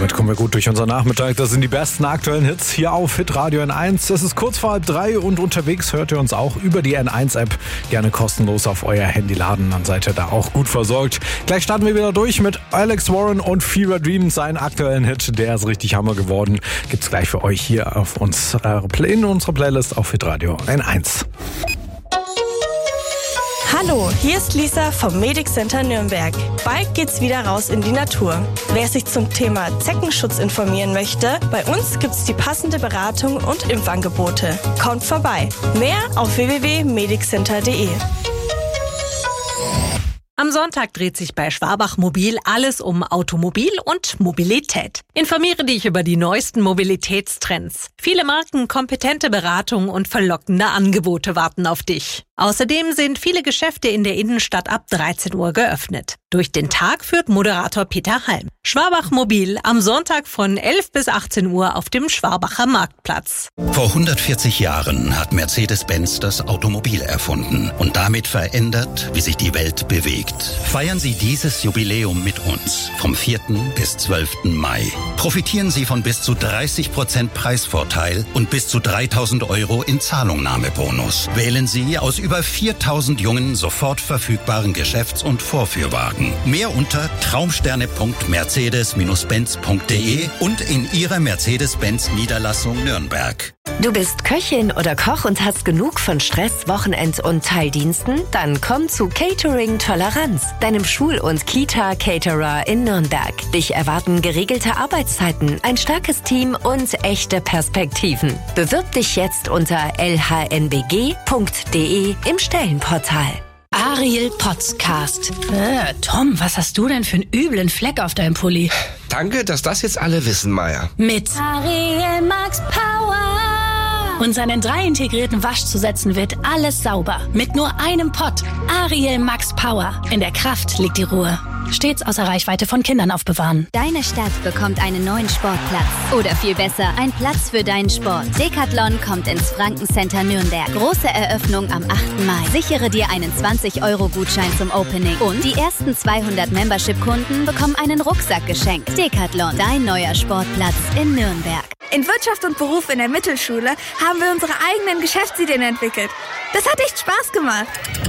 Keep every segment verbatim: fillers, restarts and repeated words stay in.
damit kommen wir gut durch unseren Nachmittag. Das sind die besten aktuellen Hits hier auf Hitradio N eins. Es ist kurz vor halb drei und unterwegs hört ihr uns auch über die N eins App. Gerne kostenlos auf euer Handy laden, dann seid ihr da auch gut versorgt. Gleich starten wir wieder durch mit Alex Warren und Fever Dream, seinen aktuellen Hit. Der ist richtig Hammer geworden. Gibt's gleich für euch hier auf uns, äh, in unserer Playlist auf Hitradio N eins. Hallo, hier ist Lisa vom Medic Center Nürnberg. Bald geht's wieder raus in die Natur. Wer sich zum Thema Zeckenschutz informieren möchte, bei uns gibt's die passende Beratung und Impfangebote. Kommt vorbei. Mehr auf w w w punkt mediccenter punkt d e. Am Sonntag dreht sich bei Schwabach Mobil alles um Automobil und Mobilität. Informiere dich über die neuesten Mobilitätstrends. Viele Marken, kompetente Beratung und verlockende Angebote warten auf dich. Außerdem sind viele Geschäfte in der Innenstadt ab dreizehn Uhr geöffnet. Durch den Tag führt Moderator Peter Halm. Schwabach Mobil am Sonntag von elf bis achtzehn Uhr auf dem Schwabacher Marktplatz. Vor hundertvierzig Jahren hat Mercedes-Benz das Automobil erfunden und damit verändert, wie sich die Welt bewegt. Feiern Sie dieses Jubiläum mit uns vom vierten bis zwölften Mai. Profitieren Sie von bis zu dreißig Prozent Preisvorteil und bis zu dreitausend Euro in Zahlungnahmebonus. Wählen Sie aus über viertausend jungen, sofort verfügbaren Geschäfts- und Vorführwagen. Mehr unter traumsterne punkt mercedes benz punkt d e und in Ihrer Mercedes-Benz-Niederlassung Nürnberg. Du bist Köchin oder Koch und hast genug von Stress, Wochenend- und Teildiensten? Dann komm zu Catering Toleranz, deinem Schul- und Kita-Caterer in Nürnberg. Dich erwarten geregelte Arbeitszeiten, ein starkes Team und echte Perspektiven. Bewirb dich jetzt unter l h n b g punkt d e im Stellenportal. Ariel Podcast. Äh, Tom, was hast du denn für einen üblen Fleck auf deinem Pulli? Danke, dass das jetzt alle wissen, Maya. Mit Ariel Max Power. Und seinen drei integrierten Waschzusätzen wird alles sauber. Mit nur einem Pott. Ariel Max Power. In der Kraft liegt die Ruhe. Stets außer Reichweite von Kindern aufbewahren. Deine Stadt bekommt einen neuen Sportplatz. Oder viel besser, ein Platz für deinen Sport. Decathlon kommt ins Franken-Center Nürnberg. Große Eröffnung am achten Mai. Sichere dir einen zwanzig Euro Gutschein zum Opening. Und die ersten zweihundert Membership-Kunden bekommen einen Rucksack geschenkt. Decathlon, dein neuer Sportplatz in Nürnberg. In Wirtschaft und Beruf in der Mittelschule haben wir unsere eigenen Geschäftsideen entwickelt. Das hat echt Spaß gemacht.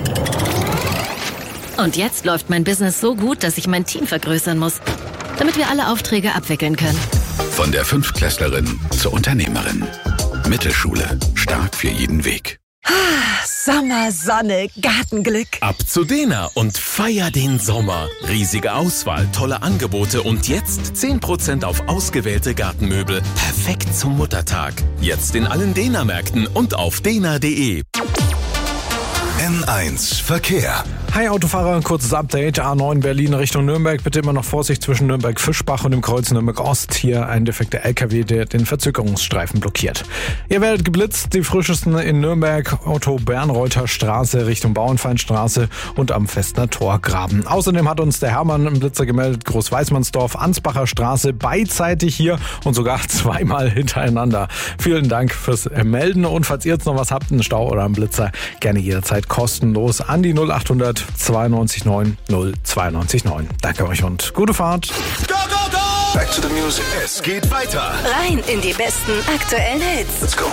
Und jetzt läuft mein Business so gut, dass ich mein Team vergrößern muss, damit wir alle Aufträge abwickeln können. Von der Fünftklässlerin zur Unternehmerin. Mittelschule. Stark für jeden Weg. Sommer, Sonne, Gartenglück. Ab zu Dena und feier den Sommer. Riesige Auswahl, tolle Angebote und jetzt zehn Prozent auf ausgewählte Gartenmöbel. Perfekt zum Muttertag. Jetzt in allen Dena-Märkten und auf dena punkt d e. N eins Verkehr. Hi Autofahrer, ein kurzes Update. A neun Berlin Richtung Nürnberg. Bitte immer noch Vorsicht zwischen Nürnberg-Fischbach und dem Kreuz Nürnberg-Ost. Hier ein defekter L K W, der den Verzögerungsstreifen blockiert. Ihr werdet geblitzt. Die frischesten in Nürnberg. Otto Bernreuther Straße Richtung Bauernfeindstraße und am Festner Torgraben. Außerdem hat uns der Hermann im Blitzer gemeldet. Großweißmannsdorf, Ansbacher Straße. Beidseitig hier und sogar zweimal hintereinander. Vielen Dank fürs Melden. Und falls ihr jetzt noch was habt, einen Stau oder einen Blitzer, gerne jederzeit kostenlos an die null achthundert zweiundneunzig neun null zweiundneunzig neun. Danke euch und gute Fahrt. Go, go, go! Back to the music. Es geht weiter. Rein in die besten aktuellen Hits. Let's go.